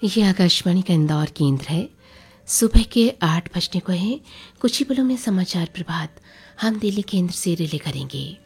ये आकाशवाणी का इंदौर केंद्र है। सुबह के 8 बजने को है। कुछ ही पलों में समाचार प्रभात हम दिल्ली केंद्र से रिले करेंगे।